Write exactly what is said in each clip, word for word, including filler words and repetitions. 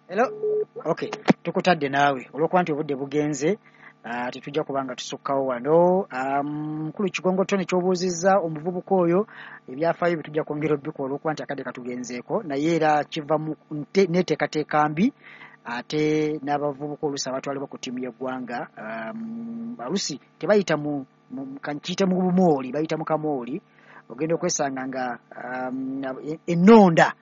Hello. Okay. Tukutadde naawe. Olwokuba nti obudde bugenze. Uh, tetujja kubanga tusukkawo wano um, mukulu kigongo tone kyobuuzizza omuvubuka oyo ebyafaayo bitujja kwongera obbikola olwokuba nti akadde katugenzeeko naye era kiva mu neteekateeka mbi ate n'abavubuka oluusi abatwalibwa ku ttiimu y'eggwanga um, alusi tebayita mu kankiyite mu bumooli bayita mu kamooli ogenda okwesanga nga um, ennonda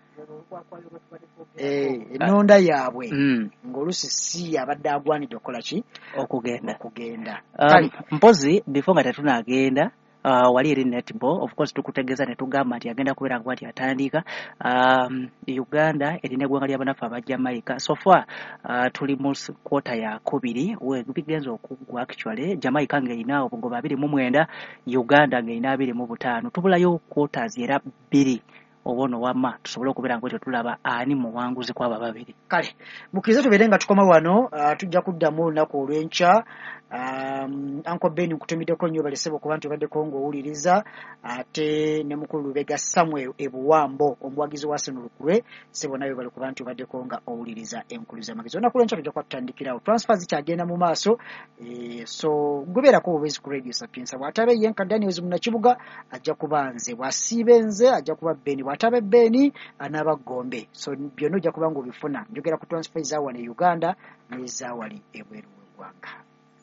eh enonda yaabwe mm. ngolusi si abadde agwanidde okukola ki okugenda okugenda um, mpozi before nga tetunagenda uh, wali eri netball of course tukutegeeza ne tugamba nti agenda kubeera nga bwati atandika um, Uganda erina eggwanga ly'abanafu aba Jamaica so far uh, tuli mu kwota ya kubiri we bigenza okuggwa actually Jamaica ng'erina obugoba abiri mu mwenda Uganda ng'erina abiri mu butaano tubulayo quarters era bbiri obono wama tusobole okubeera ngo tulaba ani muwanguzi kwaba babiri kale mukirize tubeere nga tukoma wano uh, tujja kuddamu olunaku olw'enkya um, Uncle Ben nkutumiddeko nnyo balesebo okuba nti obaddeko ng'owuliriza ate ne mukulu Lubega Samuel Ebuwambo omuwagizi wa Arsenal Lukulwe sebo nayo bali kuba nti obaddeko nga owuliriza enkulu z'amagezi olunaku olw'enkya tujja kwatutandikirawo transfer zikyagenda mu maaso e, so gobeerako obwezi ku radio Sapienza bw'atabe yenka Daniels Munakibuga ajja kuba nze bw'asiibe nze ajja kuba Ben bw'atabe Ben anaaba Gombe so byonna ojja kuba ng'obifuna njogera ku transfer ezawali e Uganda n'ezawali ebweru w'eggwanga.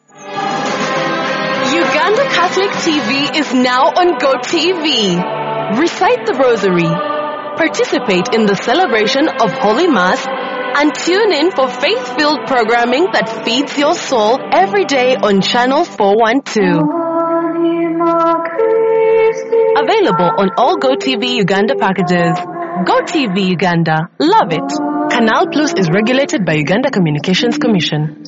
Uganda Catholic T V is now on GoTV. Recite the Rosary, participate in the celebration of Holy Mass, and tune in for faith-filled programming that feeds your soul every day on Channel four twelve. Available on all GoTV Uganda packages. GoTV Uganda. Love it. Canal Plus is regulated by Uganda Communications Commission.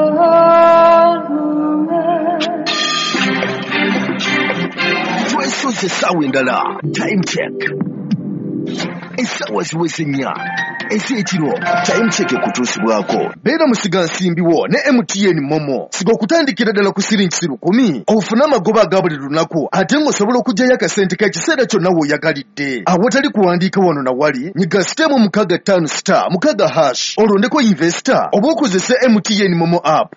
Twesoze sawa endala. Time check. Esawa ziweze nnya. Esekiro time check kutuusibwako. Beera musiga nsimbiwo ne M T N Momo. Siga okutandikira ddala ku siringi lukumi. Ofuna amagoba aga buli lunaku ate ng'osobola okuggyayo akasente k'ekiseera kyonna w'oyagalidde. Awatali kuwandiika wano na wali nyiga sitemu mukaga ttaano star mukaga hash olondeko investor oba okozese M T N Momo app.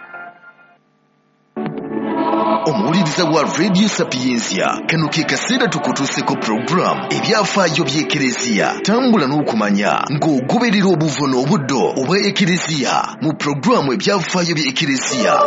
Omuwuliriza wa Radio Sapienza kano ke kaseera tukutuuseko program ebyafaayo by'ekereziya tambula n'okumanya ng'ogoberera obuvono obuddo obwa ekereziya mu programu ebyafaayo by'ekereziya.